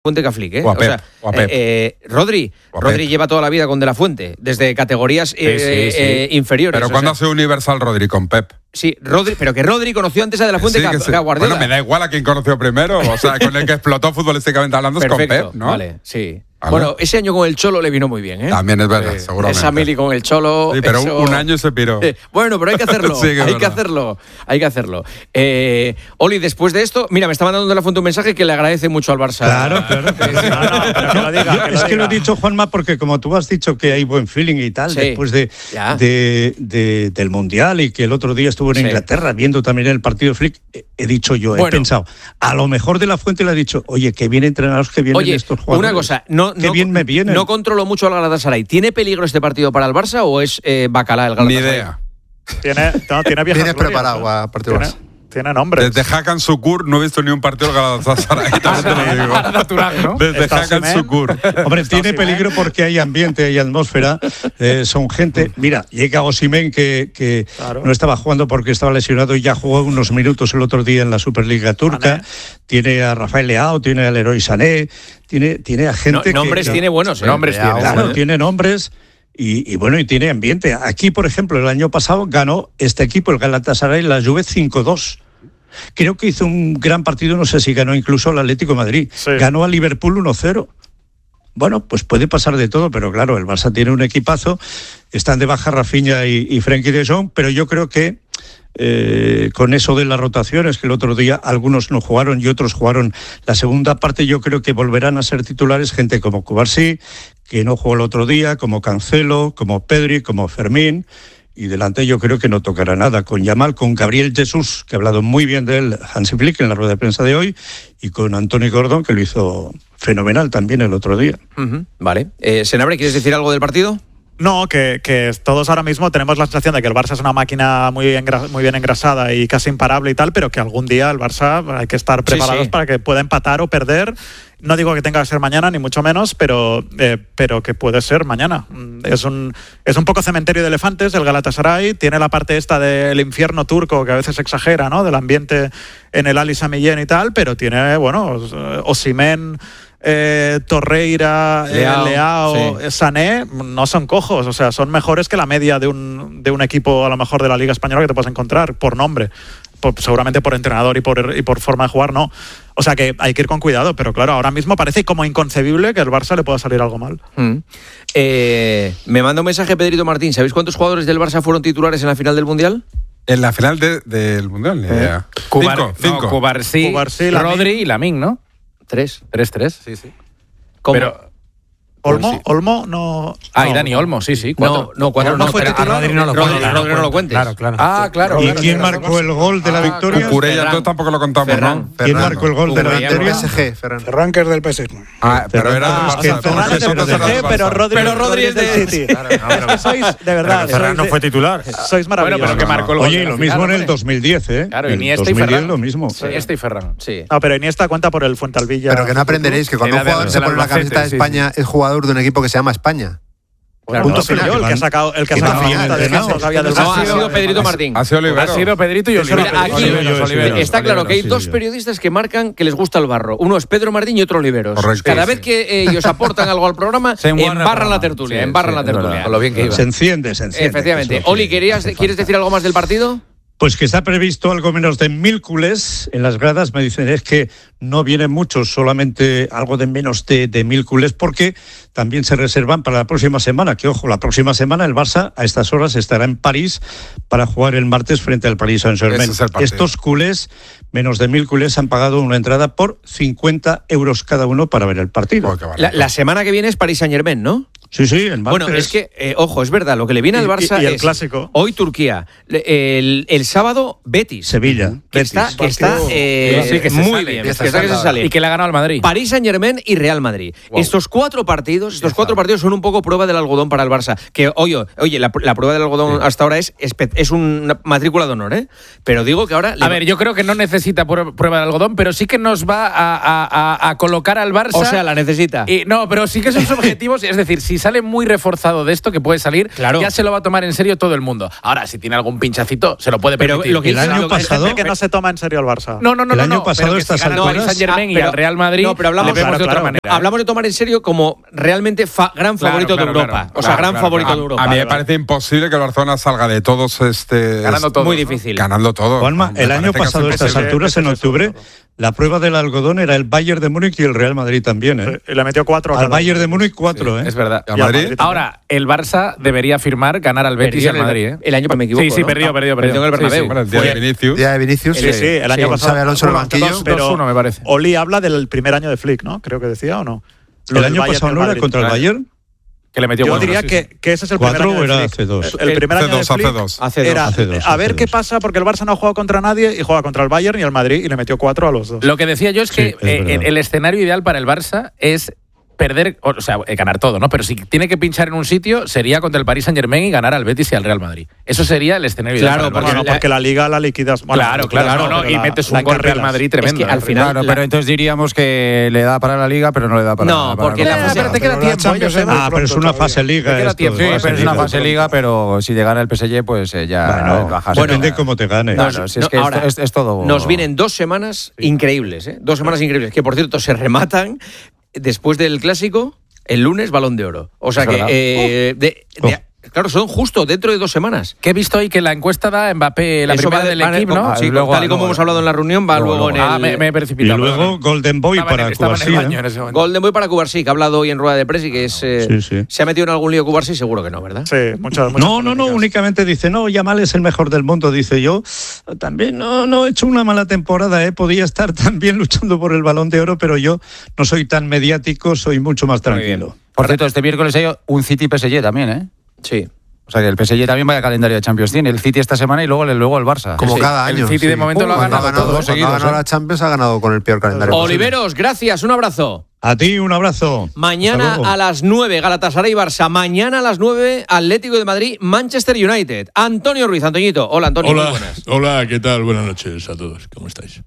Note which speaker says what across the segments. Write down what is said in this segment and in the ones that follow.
Speaker 1: Fuente que a Flick, ¿eh?
Speaker 2: O a Pep.
Speaker 1: Rodri lleva toda la vida con De La Fuente, desde categorías inferiores.
Speaker 2: Pero ¿cuándo ha sido universal Rodri con Pep?
Speaker 1: Sí, pero que Rodri conoció antes a De La Fuente que a Guardiola.
Speaker 2: Bueno, me da igual a quién conoció primero. O sea, con el que explotó futbolísticamente hablando es con Pep, ¿no?
Speaker 1: Vale, sí. Bueno, ese año con el Cholo le vino muy bien, ¿eh?
Speaker 2: También es verdad, seguramente.
Speaker 1: Esa mili con el Cholo.
Speaker 2: Sí, pero un año se piró.
Speaker 1: Bueno, pero hay que hacerlo.
Speaker 2: Sí,
Speaker 1: hay que hacerlo. Oli, después de esto, mira, me está mandando De La Fuente un mensaje que le agradece mucho al Barça.
Speaker 3: Claro. Pero que lo diga, es que lo he dicho, Juanma, porque como tú has dicho que hay buen feeling y tal, después del Mundial y que el otro día estuvo en Inglaterra viendo también el partido Flick, he pensado, a lo mejor De La Fuente le ha dicho, oye, que bien entrenados que vienen estos jugadores.
Speaker 1: Una cosa,
Speaker 3: bien me vienen.
Speaker 1: No controlo mucho al Galatasaray. ¿Tiene peligro este partido para el Barça o es bacalá el Galatasaray?
Speaker 2: Ni idea.
Speaker 4: Tiene
Speaker 5: Tienes preparado a partido Barça.
Speaker 4: Tiene nombres.
Speaker 2: Desde Hakan Sukur no he visto ni un partido del Galatasaray.
Speaker 4: Natural, ¿no?
Speaker 2: Desde Hakan Sukur.
Speaker 3: Hombre, tiene peligro porque hay ambiente, hay atmósfera. Son gente. Mira, llega Osimhen que no estaba jugando porque estaba lesionado y ya jugó unos minutos el otro día en la Superliga turca.
Speaker 4: Sané.
Speaker 3: Tiene a Rafael Leao, tiene al Leroy Sané, tiene a gente
Speaker 1: nombres tiene buenos,
Speaker 4: nombres tiene.
Speaker 3: Claro, tiene nombres. Y bueno, y tiene ambiente. Aquí, por ejemplo, el año pasado ganó este equipo, el Galatasaray, la Juve 5-2. Creo que hizo un gran partido, no sé si ganó incluso el Atlético de Madrid.
Speaker 4: Sí.
Speaker 3: Ganó a Liverpool 1-0. Bueno, pues puede pasar de todo, pero claro, el Barça tiene un equipazo. Están de baja Rafinha y Frenkie de Jong, pero yo creo que con eso de las rotaciones, que el otro día algunos no jugaron y otros jugaron la segunda parte, yo creo que volverán a ser titulares gente como Cubarsí, que no jugó el otro día, como Cancelo, como Pedri, como Fermín, y delante yo creo que no tocará nada con Yamal, con Gabriel Jesús, que ha hablado muy bien de él Hansi Flick en la rueda de prensa de hoy, y con Antonio Gordon, que lo hizo fenomenal también el otro día.
Speaker 1: Vale. Senabre, ¿quieres decir algo del partido?
Speaker 4: No, que todos ahora mismo tenemos la sensación de que el Barça es una máquina muy bien engrasada y casi imparable y tal, pero que algún día el Barça hay que estar preparados para que pueda empatar o perder. No digo que tenga que ser mañana, ni mucho menos, pero que puede ser mañana. Es un poco cementerio de elefantes el Galatasaray. Tiene la parte esta del infierno turco, que a veces exagera, ¿no? Del ambiente en el Ali Sami Yen y tal, pero tiene, Osimhen, Torreira, Leao, Sané, no son cojos, o sea, son mejores que la media de un equipo a lo mejor de la Liga Española que te puedes encontrar por nombre, seguramente por entrenador y por forma de jugar, no. O sea que hay que ir con cuidado, pero claro, ahora mismo parece como inconcebible que el Barça le pueda salir algo mal.
Speaker 1: Me manda un mensaje Pedrito Martín. ¿Sabéis cuántos jugadores del Barça fueron titulares en la final del Mundial?
Speaker 2: En la final del Mundial, ni idea. Cinco.
Speaker 4: Cubarsí,
Speaker 6: Rodri y Lamine, ¿no?
Speaker 1: 3.
Speaker 6: 3-3, sí.
Speaker 1: ¿Cómo?
Speaker 6: Pero
Speaker 4: Olmo no.
Speaker 6: Y Dani Olmo, sí. 4.
Speaker 1: No,
Speaker 3: fue titular.
Speaker 1: Rodri no lo cuentes.
Speaker 6: Claro.
Speaker 3: ¿Y quién marcó el gol de la victoria?
Speaker 2: Cucurella, entonces tampoco lo contamos, ¿no?
Speaker 3: ¿Quién marcó el gol de la victoria?
Speaker 5: PSG,
Speaker 7: Ferran, que es del PSG.
Speaker 2: Pero era del
Speaker 4: Ferran es del PSG, pero Rodri es del City. Es que sois, de verdad.
Speaker 7: Ferran no fue titular.
Speaker 4: Sois maravillosos.
Speaker 6: Bueno, pero que marcó el gol.
Speaker 3: Oye, lo mismo en el 2010, ¿eh?
Speaker 6: Claro,
Speaker 3: en
Speaker 6: Iniesta y
Speaker 3: 2010
Speaker 6: Ferran.
Speaker 3: lo mismo.
Speaker 6: Iniesta y Ferran.
Speaker 1: Sí.
Speaker 4: No, pero Iniesta cuenta por el Fuentealbilla.
Speaker 5: Pero que no aprenderéis que cuando un jugador se pone la camiseta de España es jugador de un equipo que se llama España.
Speaker 4: Claro, punto final. El que ha sacado
Speaker 5: Ha
Speaker 1: sido Pedrito Martín.
Speaker 2: Ha sido Olivero.
Speaker 6: Ha sido Pedrito y Olivero.
Speaker 1: Mira, aquí está claro que hay dos periodistas que marcan que les gusta el barro. Uno es Pedro Martín y otro Oliveros.
Speaker 2: Correcto.
Speaker 1: Cada vez que ellos aportan algo al programa, embarran la tertulia.
Speaker 6: Con lo bien que iba.
Speaker 3: Se enciende.
Speaker 1: Efectivamente. Oli, ¿quieres decir algo más del partido?
Speaker 3: Pues que está previsto algo menos de 1000 culés en las gradas. Me dicen es que no vienen muchos, solamente algo de menos de 1000 culés, porque también se reservan para la próxima semana. Que ojo, la próxima semana el Barça a estas horas estará en París para jugar el martes frente al Paris Saint-Germain. Estos culés, menos de 1000 culés, han pagado una entrada por 50 euros cada uno para ver el partido.
Speaker 1: La semana que viene es Paris Saint-Germain, ¿no?
Speaker 3: Sí, el martes.
Speaker 1: Bueno, es que, ojo, es verdad, lo que le viene al Barça
Speaker 4: y el
Speaker 1: es
Speaker 4: clásico.
Speaker 1: Hoy Turquía, el sábado Betis.
Speaker 3: Sevilla.
Speaker 1: Que está muy bien. Que se sale.
Speaker 6: Y que le ha ganado al Madrid.
Speaker 1: París Saint-Germain y Real Madrid. Wow. Estos cuatro partidos son un poco prueba del algodón para el Barça. Que, oye, la prueba del algodón hasta ahora es una matrícula de honor, ¿eh? Pero digo que ahora...
Speaker 6: A ver, yo creo que no necesita prueba del algodón, pero sí que nos va a colocar al Barça...
Speaker 1: O sea, la necesita.
Speaker 6: No, pero sí que sus objetivos, es decir, si sale muy reforzado de esto, que puede salir,
Speaker 1: Claro.
Speaker 6: ya se lo va a tomar en serio todo el mundo. Ahora, si tiene algún pinchacito, se lo puede
Speaker 1: Pero
Speaker 6: permitir.
Speaker 1: lo que
Speaker 3: el año pasado-
Speaker 4: Gente que no se toma en serio el Barça.
Speaker 6: No,
Speaker 3: El año pasado
Speaker 6: pero que
Speaker 3: estas
Speaker 6: si gana el Paris
Speaker 3: alturas-
Speaker 6: Saint-Germain y
Speaker 1: pero-
Speaker 6: al Real Madrid,
Speaker 1: no, pero hablamos,
Speaker 6: le vemos de otra
Speaker 4: claro.
Speaker 6: manera.
Speaker 1: Hablamos de tomar en serio como realmente gran favorito de Europa. O sea, gran favorito de Europa.
Speaker 2: A mí me parece imposible que el Barcelona salga de todos
Speaker 6: Ganando todo.
Speaker 1: Muy difícil.
Speaker 2: ganando todo.
Speaker 3: Juanma,
Speaker 2: Me
Speaker 3: el año
Speaker 2: parece casi
Speaker 3: pasado a estas
Speaker 2: imposible.
Speaker 3: alturas, en octubre, la prueba del algodón era el Bayern de Múnich y el Real Madrid también, ¿eh?
Speaker 4: Y le metió 4
Speaker 3: Al Bayern de Múnich 4, ¿eh?
Speaker 6: Es verdad.
Speaker 2: ¿Y al Madrid?
Speaker 6: Ahora, el Barça debería firmar ganar al Betis y al Madrid, ¿eh?
Speaker 1: El año pasado me equivoco.
Speaker 6: Sí,
Speaker 1: ¿no?
Speaker 6: perdió.
Speaker 1: Perdió en el Bernabéu.
Speaker 2: Bueno, el día de Vinicius.
Speaker 5: Día de Vinicius.
Speaker 4: Sí, el año
Speaker 5: Con
Speaker 4: pasado.
Speaker 5: Xabi Alonso en el
Speaker 4: Bueno,
Speaker 5: banquillo.
Speaker 6: 2-1 me parece.
Speaker 4: Oli habla del primer año de Flick, ¿no? Creo que decía, ¿o no? Lo
Speaker 3: El
Speaker 4: del
Speaker 3: año
Speaker 4: Bayern
Speaker 3: pasado
Speaker 4: y el
Speaker 3: no era
Speaker 4: Madrid.
Speaker 3: contra el Bayern.
Speaker 6: Que le metió
Speaker 4: Yo
Speaker 6: cuatro,
Speaker 4: diría
Speaker 6: sí,
Speaker 4: que ese es el primer
Speaker 3: 4
Speaker 4: año
Speaker 3: o
Speaker 4: de
Speaker 3: era
Speaker 4: Flick.
Speaker 3: hace 2.
Speaker 4: El primer año de
Speaker 2: Hace
Speaker 4: Flick
Speaker 2: dos.
Speaker 4: era
Speaker 3: Hace dos,
Speaker 4: a ver
Speaker 3: hace
Speaker 4: qué
Speaker 3: dos.
Speaker 4: pasa, porque el Barça no ha jugado contra nadie y juega contra el Bayern y el Madrid y le metió 4 a los dos.
Speaker 6: Lo que decía yo es que
Speaker 3: Sí, es verdad.
Speaker 6: el escenario ideal para el Barça es perder, o sea, ganar todo, ¿no? Pero si tiene que pinchar en un sitio, sería contra el Paris Saint-Germain y ganar al Betis y al Real Madrid. Eso sería el escenario ideal
Speaker 1: Claro,
Speaker 6: para el Barça.
Speaker 4: Bueno, porque la Liga la liquidas. Bueno,
Speaker 6: Claro,
Speaker 4: no,
Speaker 6: no,
Speaker 4: pero
Speaker 6: y metes un
Speaker 4: la
Speaker 6: gol Real
Speaker 4: encarrilas.
Speaker 6: Madrid tremendo.
Speaker 1: Es que al final-
Speaker 8: Claro, pero entonces diríamos que le da para la Liga, pero no le da para
Speaker 1: No,
Speaker 8: para
Speaker 1: porque
Speaker 8: la
Speaker 1: la
Speaker 8: Copa.
Speaker 1: fase-
Speaker 6: pero te queda
Speaker 7: Pero la
Speaker 6: tiempo.
Speaker 7: Champions
Speaker 6: Josep.
Speaker 7: es muy
Speaker 3: Ah, pero es
Speaker 7: pronto
Speaker 3: una
Speaker 7: todavía.
Speaker 3: fase liga.
Speaker 6: queda
Speaker 3: esto,
Speaker 6: tiempo.
Speaker 8: Sí,
Speaker 3: fase
Speaker 8: pero es una
Speaker 3: liga.
Speaker 8: fase Liga, pero si le gana el PSG, pues ya
Speaker 3: Bueno,
Speaker 8: bajas.
Speaker 3: depende cómo te gane.
Speaker 8: Claro, si es que
Speaker 1: ahora,
Speaker 8: es todo.
Speaker 1: Nos vienen 2 semanas increíbles, ¿eh? 2 semanas increíbles, que por cierto se rematan después del Clásico, el lunes Balón de Oro. O sea
Speaker 8: Es
Speaker 1: que,
Speaker 8: verdad.
Speaker 1: claro, son justo dentro de 2 semanas.
Speaker 6: Que he visto hoy que la encuesta da Mbappé la
Speaker 1: Eso
Speaker 6: primera
Speaker 1: va
Speaker 6: del
Speaker 1: va-
Speaker 6: equipo, ¿no?
Speaker 1: Sí,
Speaker 8: luego-
Speaker 1: tal y como
Speaker 8: luego-
Speaker 1: hemos hablado en la reunión, va luego en el...
Speaker 6: Ah, me he
Speaker 3: Y
Speaker 6: precipitado.
Speaker 3: luego
Speaker 6: perdón.
Speaker 3: Golden Boy
Speaker 6: Estaba
Speaker 3: para
Speaker 6: estaba en el
Speaker 3: Cubarsí.
Speaker 6: baño en ese momento.
Speaker 1: Golden Boy para Cubarsí, que ha hablado hoy en rueda de prensa y que es...
Speaker 3: Sí, sí.
Speaker 1: ¿Se ha metido en algún lío Cubarsí? Seguro que no, ¿verdad?
Speaker 4: Sí, muchas
Speaker 3: No,
Speaker 4: polémicas.
Speaker 3: únicamente dice, no, Yamal es el mejor del mundo, dice yo. También no he hecho una mala temporada, podía estar también luchando por el Balón de Oro, pero yo no soy tan mediático, soy mucho más
Speaker 1: Muy bien.
Speaker 3: tranquilo.
Speaker 8: Por cierto, este miércoles hay un City-PSG también, ¿eh?
Speaker 1: Sí.
Speaker 8: O sea que el PSG también vaya calendario de Champions tiene. El City esta semana y luego el Barça.
Speaker 5: Como cada
Speaker 6: el
Speaker 5: año.
Speaker 6: City de momento lo ha
Speaker 5: Cuando
Speaker 6: ganado todo,
Speaker 5: cuando
Speaker 8: seguidos,
Speaker 5: ha ganado
Speaker 8: ¿eh?
Speaker 5: la Champions, ha ganado con el peor calendario posible.
Speaker 1: Oliveros, gracias, un abrazo.
Speaker 3: A ti un abrazo.
Speaker 1: Mañana
Speaker 3: Hasta luego.
Speaker 1: a las 9, Galatasaray Barça. Mañana a las 9, Atlético de Madrid, Manchester United. Antonio Ruiz, Antoñito. Hola, Antonio. Muy buenas.
Speaker 9: Hola, ¿qué tal? Buenas noches a todos. ¿Cómo estáis?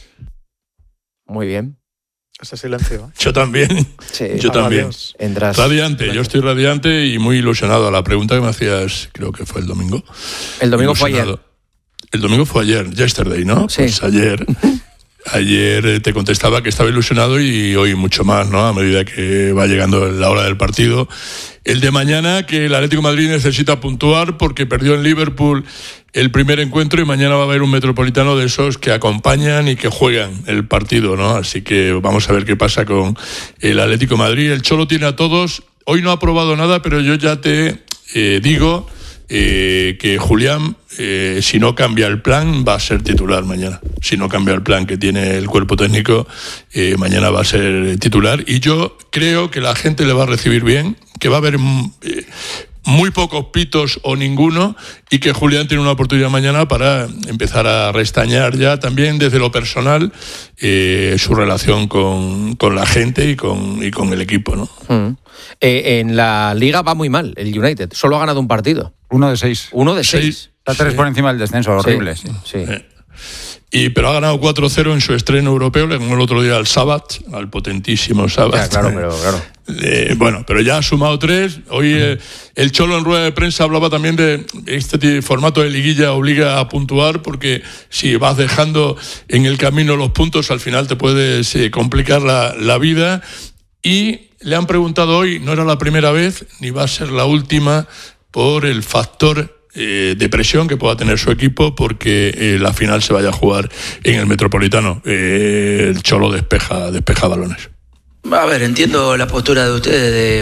Speaker 1: Muy bien.
Speaker 4: Ese silencio.
Speaker 9: Yo también.
Speaker 1: Sí.
Speaker 9: Yo también.
Speaker 4: Adiós.
Speaker 1: Entras.
Speaker 9: Radiante, yo estoy radiante y muy ilusionado. La pregunta que me hacías, creo que fue el domingo.
Speaker 1: El domingo fue ayer.
Speaker 9: Ilusionado. El domingo fue ayer, yesterday, ¿no?
Speaker 1: Sí.
Speaker 9: Pues ayer. Ayer te contestaba que estaba ilusionado y hoy mucho más, ¿no? A medida que va llegando la hora del partido. El de mañana, que el Atlético de Madrid necesita puntuar porque perdió en Liverpool el primer encuentro y mañana va a haber un Metropolitano de esos que acompañan y que juegan el partido, ¿no? Así que vamos a ver qué pasa con el Atlético de Madrid. El Cholo tiene a todos. Hoy no ha probado nada, pero yo ya te digo que Julián, si no cambia el plan, va a ser titular mañana. Si no cambia el plan que tiene el cuerpo técnico, mañana va a ser titular. Y yo creo que la gente le va a recibir bien, que va a haber muy pocos pitos o ninguno, y que Julián tiene una oportunidad mañana para empezar a restañar ya también desde lo personal su relación con la gente y con el equipo, ¿no?
Speaker 1: En la Liga va muy mal el United. Solo ha ganado un partido.
Speaker 8: 1 de 6.
Speaker 1: 1 de 6.
Speaker 8: Está 3 por encima del descenso, horrible.
Speaker 1: Sí.
Speaker 9: Pero ha ganado 4-0 en su estreno europeo, le ganó el otro día al Sabat, al potentísimo Sabat.
Speaker 1: Ya, claro, pero claro.
Speaker 9: Bueno, pero ya ha sumado 3. Hoy el Cholo en rueda de prensa hablaba también de este formato de liguilla obliga a puntuar, porque si vas dejando en el camino los puntos, al final te puedes complicar la vida. Y le han preguntado hoy, no era la primera vez, ni va a ser la última, por el factor de presión que pueda tener su equipo porque la final se vaya a jugar en el Metropolitano. El Cholo despeja balones.
Speaker 10: A ver, entiendo la postura de ustedes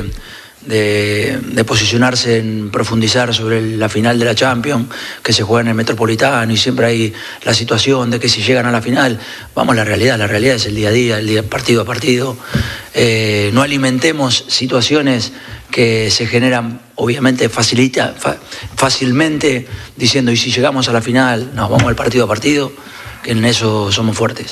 Speaker 10: de posicionarse en profundizar sobre la final de la Champions, que se juega en el Metropolitano, y siempre hay la situación de que si llegan a la final, vamos a la realidad es el día a día, el día partido a partido. No alimentemos situaciones que se generan, obviamente, fácilmente, diciendo, y si llegamos a la final, nos vamos al partido a partido, que en eso somos fuertes.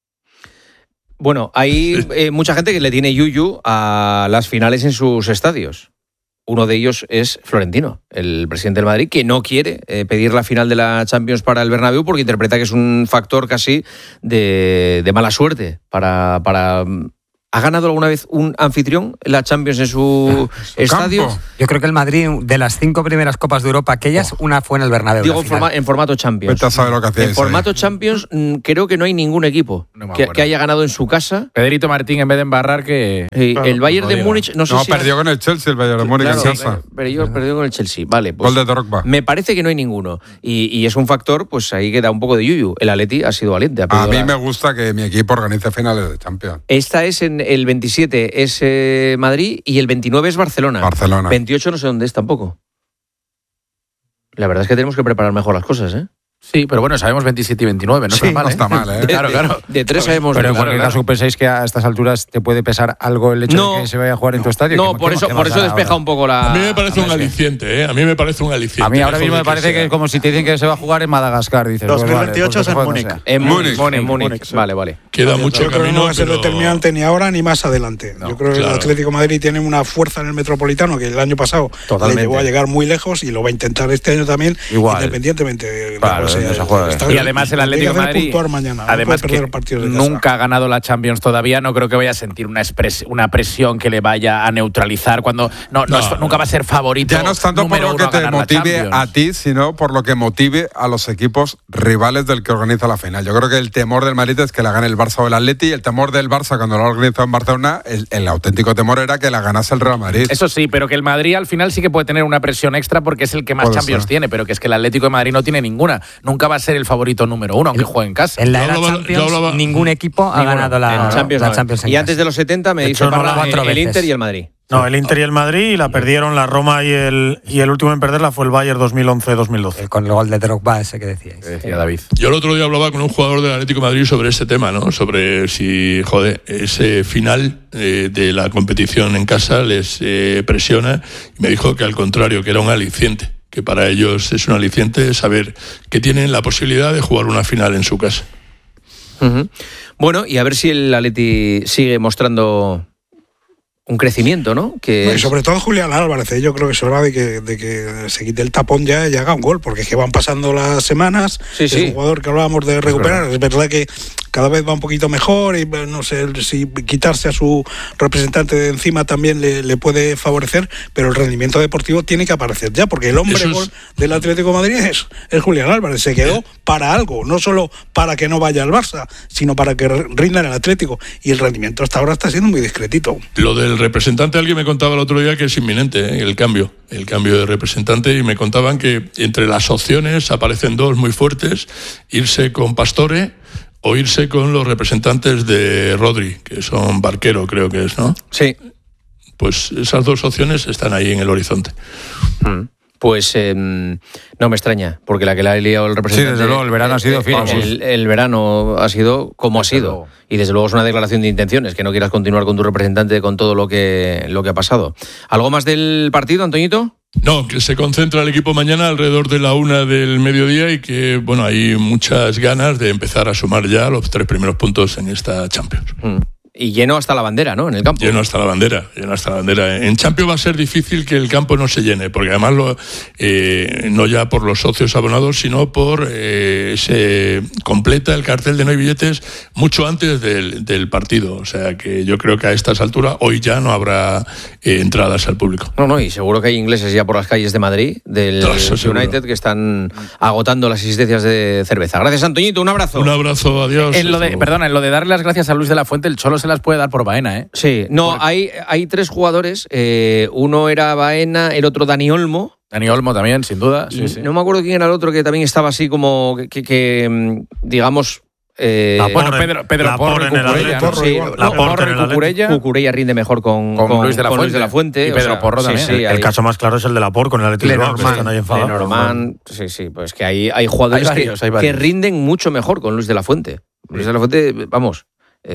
Speaker 1: Bueno, hay mucha gente que le tiene yuyu a las finales en sus estadios. Uno de ellos es Florentino, el presidente del Madrid, que no quiere pedir la final de la Champions para el Bernabéu porque interpreta que es un factor casi de mala suerte para ¿Ha ganado alguna vez un anfitrión la Champions en su estadio?
Speaker 5: Campo. Yo creo que el Madrid, de las 5 primeras Copas de Europa, aquellas, una fue en el Bernabéu.
Speaker 1: Digo en formato Champions.
Speaker 2: Vete a saber lo que hacíais
Speaker 1: en formato
Speaker 2: ahí.
Speaker 1: Champions creo que no hay ningún equipo que haya ganado en su casa.
Speaker 6: Pedrito Martín en vez de embarrar que...
Speaker 1: el Bayern de Múnich, no sé si...
Speaker 2: perdió con el Chelsea el Bayern de Múnich en casa.
Speaker 1: Perdió con el Chelsea. Vale, pues
Speaker 2: Gol de Drogba.
Speaker 1: me parece que no hay ninguno. Y es un factor, pues ahí queda un poco de yuyu. El Atleti ha sido valiente.
Speaker 2: A mí me gusta que mi equipo organice finales de Champions.
Speaker 1: Esta es en el 27 es Madrid y el 29 es Barcelona. 28 no sé dónde es tampoco. La verdad es que tenemos que preparar mejor las cosas, ¿eh?
Speaker 6: Sí, pero bueno, sabemos 27 y 29, no está mal.
Speaker 2: No está mal, ¿eh?
Speaker 6: Claro.
Speaker 1: De 3 sabemos.
Speaker 8: Pero en cualquier caso, ¿pensáis que a estas alturas te puede pesar algo el hecho de que se vaya a jugar en tu estadio?
Speaker 1: No, por eso despeja un poco la...
Speaker 9: A mí me parece un aliciente, ¿eh? A mí me parece un aliciente.
Speaker 8: A mí ahora mismo me parece que es como si te dicen que se va a jugar en Madagascar, dices.
Speaker 4: 2028 es en Múnich.
Speaker 1: En Múnich. Vale.
Speaker 9: Queda mucho
Speaker 7: Yo creo que no va a ser
Speaker 9: pero...
Speaker 7: determinante ni ahora ni más adelante. Yo creo que el Atlético de Madrid tiene una fuerza en el Metropolitano que el año pasado le llevó a llegar muy lejos y lo va a intentar este año también, independientemente de
Speaker 8: lo que sea.
Speaker 6: Y además el Atlético de Madrid además que nunca ha ganado la Champions todavía, no creo que vaya a sentir una presión que le vaya a neutralizar cuando nunca va a ser favorito.
Speaker 2: Ya no es tanto por lo que te motive a ti, sino por lo que motive a los equipos rivales del que organiza la final. Yo creo que el temor del Madrid es que la gane el Barça o el Atleti, y el temor del Barça cuando lo organizó en Barcelona, el auténtico temor era que la ganase el Real Madrid.
Speaker 6: Eso sí, pero que el Madrid al final sí que puede tener una presión extra porque es el que más Champions tiene, pero que es que el Atlético de Madrid no tiene ninguna. Nunca va a ser el favorito número 1, aunque juegue en casa.
Speaker 5: En la era Champions, ningún equipo ha ganado la Champions.
Speaker 1: Y antes de los 70 me dice el Inter y el Madrid.
Speaker 7: No, el Inter y el Madrid, y la perdieron la Roma y el último en perderla fue el Bayern 2011-2012.
Speaker 5: Con el gol de Drogba ese que decíais.
Speaker 6: Decía David.
Speaker 9: Yo el otro día hablaba con un jugador del Atlético de Madrid sobre este tema, ¿no? Sobre si, ese final de la competición en casa les presiona. Y me dijo que al contrario, que era un aliciente. Que para ellos es un aliciente saber que tienen la posibilidad de jugar una final en su casa.
Speaker 1: Uh-huh. Bueno, y a ver si el Atleti sigue mostrando un crecimiento, ¿no?
Speaker 7: Y sobre todo Julián Álvarez, yo creo que es hora de que se quite el tapón ya y haga un gol, porque es que van pasando las semanas, es un jugador que hablábamos de recuperar, es verdad que cada vez va un poquito mejor y no sé si quitarse a su representante de encima también le puede favorecer, pero el rendimiento deportivo tiene que aparecer ya, porque el hombre gol del Atlético de Madrid es Julián Álvarez, se quedó para algo, no solo para que no vaya al Barça, sino para que rinda en el Atlético, y el rendimiento hasta ahora está siendo muy discretito.
Speaker 9: Lo del representante, alguien me contaba el otro día que es inminente, el cambio de representante, y me contaban que entre las opciones aparecen dos muy fuertes: irse con Pastore o irse con los representantes de Rodri, que son Barquero, creo que es, ¿no?
Speaker 1: Sí.
Speaker 9: Pues esas dos opciones están ahí en el horizonte.
Speaker 1: Pues no me extraña, porque la que le ha liado el representante...
Speaker 8: Sí, desde luego, el verano ha sido fino.
Speaker 1: El verano ha sido como ha sido. Y desde luego es una declaración de intenciones, que no quieras continuar con tu representante con todo lo que ha pasado. ¿Algo más del partido, Antoñito?
Speaker 9: No, que se concentra el equipo mañana alrededor de la 1 del mediodía y que, bueno, hay muchas ganas de empezar a sumar ya los 3 primeros puntos en esta Champions.
Speaker 1: Y lleno hasta la bandera, ¿no? En el campo.
Speaker 9: Lleno hasta la bandera. En Champions va a ser difícil que el campo no se llene, porque además no ya por los socios abonados, sino por se completa el cartel de no hay billetes mucho antes del partido. O sea que yo creo que a estas alturas hoy ya no habrá entradas al público.
Speaker 1: No, y seguro que hay ingleses ya por las calles de Madrid, del United, que están agotando las existencias de cerveza. Gracias, Antoñito, un abrazo.
Speaker 9: Un abrazo, adiós.
Speaker 6: En lo de darle las gracias a Luis de la Fuente, el Cholo se las puede dar por Baena, ¿eh?
Speaker 1: Sí, no, hay 3 jugadores, uno era Baena, el otro Dani Olmo.
Speaker 6: Dani Olmo también, sin duda. Sí.
Speaker 1: No me acuerdo quién era el otro que también estaba así como que digamos...
Speaker 6: Pedro Laporte en el Atlético.
Speaker 1: Sí, Laporte en el Cucurella rinde mejor con Luis de la Fuente.
Speaker 6: Y Pedro Porro también.
Speaker 7: Sí, el caso más claro es el de Laporte con el Atlético.
Speaker 1: Lenormand. Sí, pues que hay jugadores que rinden mucho mejor con Luis de la Fuente. Luis de la Fuente, vamos,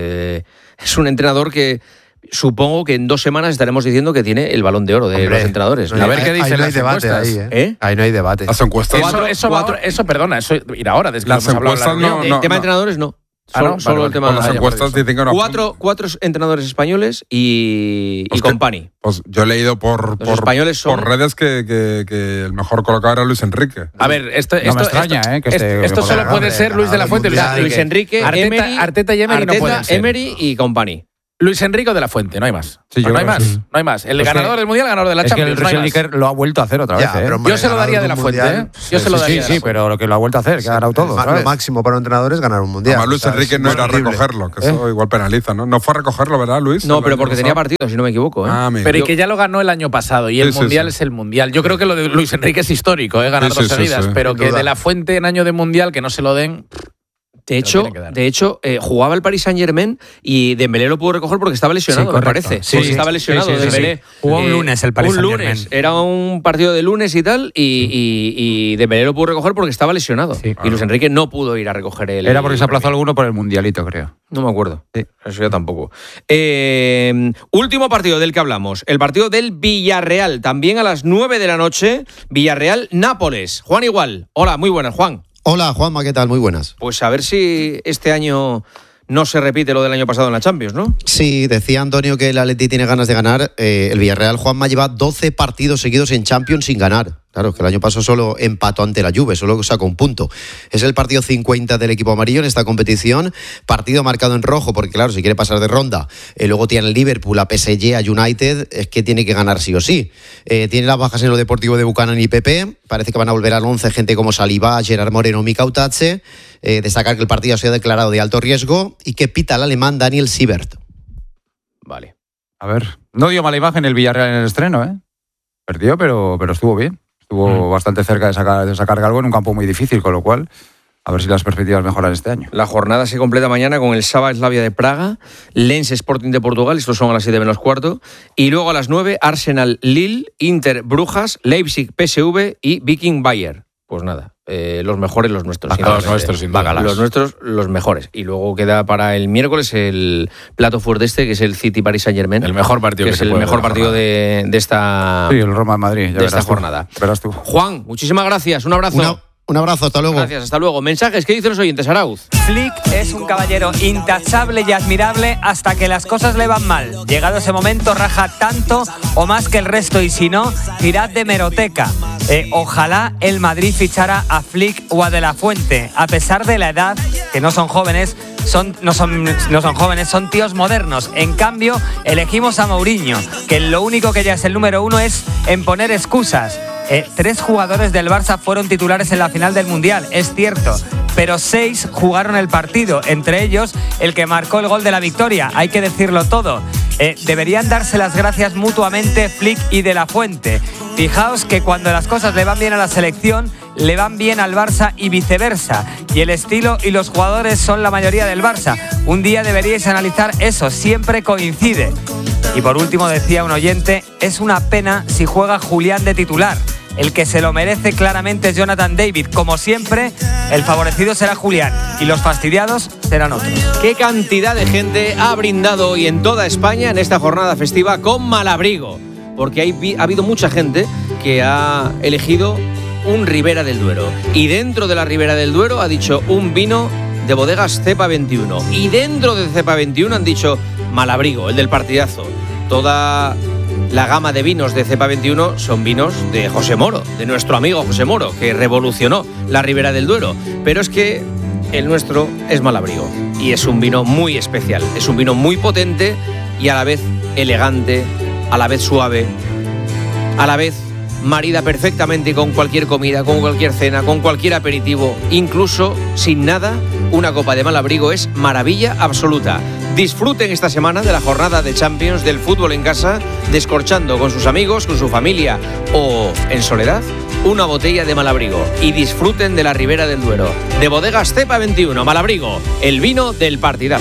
Speaker 1: es un entrenador que supongo que en 2 semanas estaremos diciendo que tiene el Balón de Oro de los entrenadores.
Speaker 5: A ver qué dicen las encuestas. Ahí no hay debate.
Speaker 2: Las encuestas.
Speaker 6: Eso ir ahora, desde que
Speaker 2: las encuestas
Speaker 1: el tema de entrenadores no. Solo el tema
Speaker 2: de las encuestas dicen que no.
Speaker 1: 4 entrenadores españoles y Company.
Speaker 2: Pues yo he leído por redes que el mejor colocado era Luis Enrique.
Speaker 6: A ver, esto
Speaker 8: me extraña,
Speaker 6: esto solo puede ser Luis de la Fuente.
Speaker 1: Luis Enrique,
Speaker 6: Arteta y Emery no pueden ser.
Speaker 1: Emery y Company.
Speaker 6: Luis Enrique de la Fuente, no hay más.
Speaker 8: Sí,
Speaker 6: no hay más, sí. No hay más. El ganador del Mundial, ganador de la Champions.
Speaker 8: Es que el Luis Enrique lo ha vuelto a hacer otra vez.
Speaker 6: Yo se lo daría de la Fuente, Yo se lo daría.
Speaker 8: Sí, pero lo que lo ha vuelto a hacer, que ha ganado todo.
Speaker 5: Lo máximo para un entrenador es ganar un Mundial.
Speaker 2: Además, Luis Enrique no era a recogerlo, que eso igual penaliza, ¿no? No fue a recogerlo, ¿verdad, Luis?
Speaker 1: No, pero porque tenía partido, si no me equivoco.
Speaker 6: Pero y que ya lo ganó el año pasado, y el Mundial es el Mundial. Yo creo que lo de Luis Enrique es histórico, ganar 2 seguidas, pero que de la Fuente en año de Mundial, que no se lo den... De
Speaker 1: hecho, jugaba el Paris Saint-Germain y Dembélé lo pudo recoger porque estaba lesionado, me parece. Sí, estaba lesionado Dembélé.
Speaker 6: Jugó un lunes el Paris Saint-Germain.
Speaker 1: Un lunes. Era un partido de lunes y tal, y Dembélé lo pudo recoger porque estaba lesionado. Sí, claro. Y Luis Enrique no pudo ir a recoger el...
Speaker 8: Era porque se aplazó alguno por el Mundialito, creo.
Speaker 1: No me acuerdo. Sí. Eso yo tampoco. Último partido del que hablamos. El partido del Villarreal. También a las 9 de la noche. Villarreal-Nápoles. Juan Igual. Hola, muy buenas, Juan.
Speaker 11: Hola, Juanma, ¿qué tal? Muy buenas.
Speaker 1: Pues a ver si este año no se repite lo del año pasado en la Champions, ¿no?
Speaker 11: Sí, decía Antonio que el Atleti tiene ganas de ganar. El Villarreal, Juanma, lleva 12 partidos seguidos en Champions sin ganar. Claro, que el año pasado solo empató ante la Juve, solo sacó un punto. Es el partido 50 del equipo amarillo en esta competición. Partido marcado en rojo, porque claro, si quiere pasar de ronda. Luego tiene el Liverpool, a PSG, a United. Es que tiene que ganar sí o sí. Tiene las bajas en lo deportivo de Buchanan y Pepe. Parece que van a volver al 11 gente como Saliba, Gerard Moreno, Mika Utache. Destacar que el partido se ha declarado de alto riesgo y que pita el alemán Daniel Siebert.
Speaker 1: Vale.
Speaker 8: A ver, no dio mala imagen el Villarreal en el estreno, ¿eh? Perdió, pero estuvo bien. Estuvo bastante cerca de sacar algo en un campo muy difícil, con lo cual, a ver si las perspectivas mejoran este año.
Speaker 1: La jornada se completa mañana con el Saba Slavia de Praga, Lens Sporting de Portugal, estos son a las 7 menos cuarto, y luego a las 9, Arsenal Lille, Inter Brujas, Leipzig PSV y Viking Bayer. Pues nada, los mejores, los nuestros.
Speaker 6: Los nuestros, sin duda.
Speaker 1: Los nuestros, los mejores. Y luego queda para el miércoles el plato fuerte que es el City Paris Saint-Germain.
Speaker 6: El mejor partido
Speaker 1: que es el mejor partido de esta...
Speaker 8: Sí, el Roma-Madrid.
Speaker 1: De esta jornada.
Speaker 8: Verás tú.
Speaker 1: Juan, muchísimas gracias. Un abrazo.
Speaker 11: Un abrazo, hasta luego.
Speaker 1: Gracias, hasta luego. Mensajes, ¿qué dicen los oyentes, Arauz?
Speaker 12: Flick es un caballero intachable y admirable hasta que las cosas le van mal. Llegado ese momento, raja tanto o más que el resto, y si no, tirad de hemeroteca. Ojalá el Madrid fichara a Flick o a De la Fuente. A pesar de la edad, que no son jóvenes, no son jóvenes, son tíos modernos. En cambio, elegimos a Mourinho, que lo único que ya es el número 1 es en poner excusas. 3 jugadores del Barça fueron titulares en la final del Mundial, es cierto, pero 6 jugaron el partido, entre ellos el que marcó el gol de la victoria, hay que decirlo todo. Deberían darse las gracias mutuamente Flick y De la Fuente. Fijaos que cuando las cosas le van bien a la selección, le van bien al Barça y viceversa. Y el estilo y los jugadores son la mayoría del Barça. Un día deberíais analizar eso, siempre coincide. Y por último decía un oyente, es una pena si juega Julián de titular. El que se lo merece claramente es Jonathan David. Como siempre, el favorecido será Julián y los fastidiados serán otros.
Speaker 1: ¿Qué cantidad de gente ha brindado hoy en toda España en esta jornada festiva con Malabrigo? Porque ha habido mucha gente que ha elegido un Ribera del Duero. Y dentro de la Ribera del Duero ha dicho un vino de bodegas Cepa 21. Y dentro de Cepa 21 han dicho Malabrigo, el del partidazo. Toda la gama de vinos de Cepa 21 son vinos de José Moro, de nuestro amigo José Moro, que revolucionó la Ribera del Duero. Pero es que el nuestro es Malabrigo y es un vino muy especial. Es un vino muy potente y a la vez elegante, a la vez suave, a la vez marida perfectamente con cualquier comida, con cualquier cena, con cualquier aperitivo, incluso sin nada. Una copa de Malabrigo es maravilla absoluta. Disfruten esta semana de la jornada de Champions del fútbol en casa, descorchando con sus amigos, con su familia o en soledad una botella de Malabrigo y disfruten de la Ribera del Duero. De bodegas Cepa 21, Malabrigo, el vino del partidazo.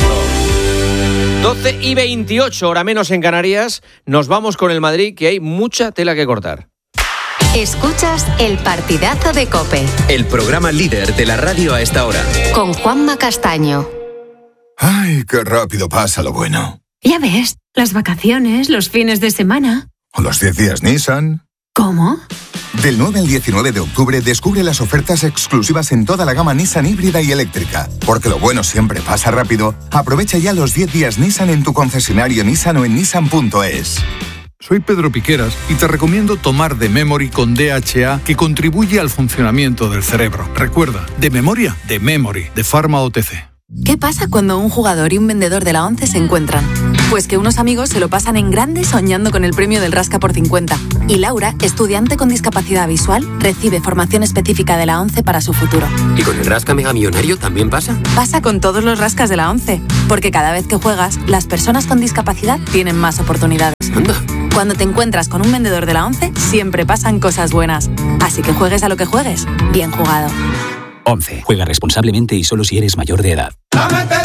Speaker 1: 12:28, hora menos en Canarias. Nos vamos con el Madrid, que hay mucha tela que cortar.
Speaker 13: Escuchas El Partidazo de COPE,
Speaker 14: el programa líder de la radio a esta hora,
Speaker 13: con Juanma Castaño.
Speaker 15: ¡Ay, qué rápido pasa lo bueno!
Speaker 13: Ya ves, las vacaciones, los fines de semana.
Speaker 15: ¿O los 10 días Nissan?
Speaker 13: ¿Cómo?
Speaker 15: Del 9 al 19 de octubre descubre las ofertas exclusivas en toda la gama Nissan híbrida y eléctrica. Porque lo bueno siempre pasa rápido. Aprovecha ya los 10 días Nissan en tu concesionario Nissan o en nissan.es.
Speaker 16: Soy Pedro Piqueras y te recomiendo tomar The Memory con DHA, que contribuye al funcionamiento del cerebro. Recuerda, de memoria, The Memory, de Pharma OTC.
Speaker 17: ¿Qué pasa cuando un jugador y un vendedor de la ONCE se encuentran? Pues que unos amigos se lo pasan en grande soñando con el premio del Rasca por 50. Y Laura, estudiante con discapacidad visual, recibe formación específica de la ONCE para su futuro.
Speaker 18: ¿Y con el Rasca Mega Millonario también pasa?
Speaker 17: Pasa con todos los rascas de la ONCE, porque cada vez que juegas, las personas con discapacidad tienen más oportunidades.
Speaker 18: Anda.
Speaker 17: Cuando te encuentras con un vendedor de la ONCE, siempre pasan cosas buenas. Así que juegues a lo que juegues, bien jugado.
Speaker 19: ONCE. Juega responsablemente y solo si eres mayor de edad.